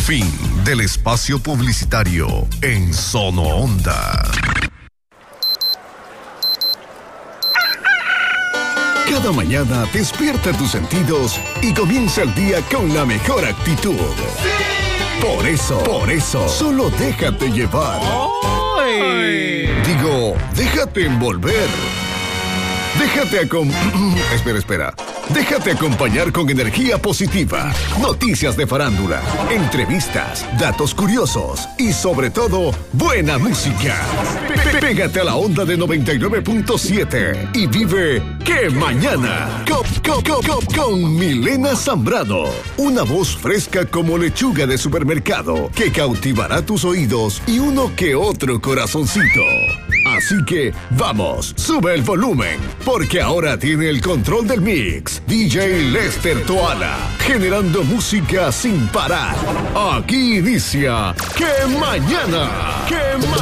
Fin del espacio publicitario en Sono Onda. Cada mañana despierta tus sentidos y comienza el día con la mejor actitud. Por eso, solo déjate llevar. Digo, déjate envolver. Espera. Déjate acompañar con energía positiva, noticias de farándula, entrevistas, datos curiosos y sobre todo, buena música. Pégate a la onda de 99.7 y vive ¡Qué mañana! Con Milena Zambrano. Una voz fresca como lechuga de supermercado que cautivará tus oídos y uno que otro corazoncito. Así que, vamos, sube el volumen, porque ahora tiene el control del mix DJ Lester Toala, generando música sin parar. Aquí inicia ¡Qué mañana! ¡Qué mañana!